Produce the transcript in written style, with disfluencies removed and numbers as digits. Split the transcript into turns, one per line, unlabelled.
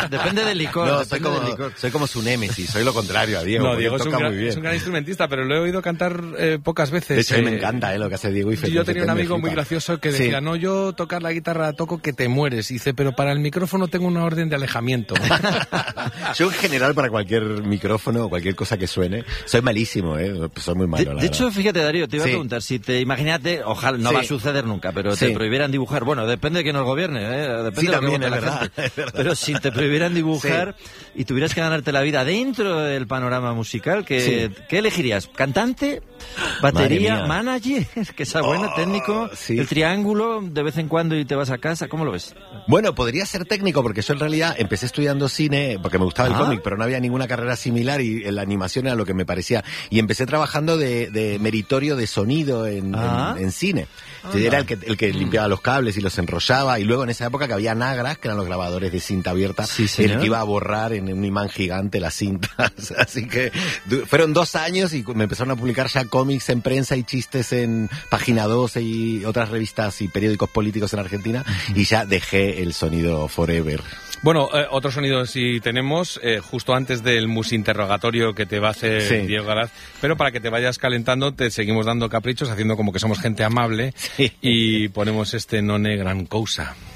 Depende del licor.
No, soy como su némesis, soy lo contrario a Diego.
No, Diego
toca muy bien.
es un gran instrumentista, pero lo he oído cantar pocas veces.
De hecho, a mí me encanta lo que hace Diego y Felipe.
Yo tenía un amigo muy gracioso que decía, no, yo tocar la guitarra toco que te mueres. Y dice, pero para el micrófono tengo una orden de alejamiento.
Yo en general para cualquier micrófono o cualquier cosa que suene, soy malísimo, soy muy malo.
De hecho, fíjate, Darío, te iba a preguntar, si te imagínate, ojalá, no va a suceder nunca, pero te prohibieran dibujar, bueno, depende de quién nos gobierne, depende de lo que vote la gente. Es verdad. Pero si te prohibieran dibujar y tuvieras que ganarte la vida dentro del panorama musical, ¿qué elegirías? ¿Cantante? ¿Batería? ¿Manager? Que sea bueno, técnico, el triángulo de vez en cuando y te vas a casa, ¿cómo lo ves?
Bueno, podría ser técnico porque yo en realidad empecé estudiando cine porque me gustaba el cómic, pero no había ninguna carrera similar y la animación era lo que me parecía. Y empecé trabajando de meritorio de sonido en cine. Era el que limpiaba los cables y los enrollaba, y luego en esa época que había Nagras, que eran los grabadores de cinta abierta, el que iba a borrar en un imán gigante las cintas. Así que fueron 2 años y me empezaron a publicar ya cómics en prensa y chistes en Página 12 y otras revistas y periódicos políticos en Argentina, y ya dejé el sonido forever.
Bueno, otro sonido sí tenemos, justo antes del musinterrogatorio que te va a hacer Diego Galaz, pero para que te vayas calentando te seguimos dando caprichos, haciendo como que somos gente amable, y ponemos este Non è gran cousa.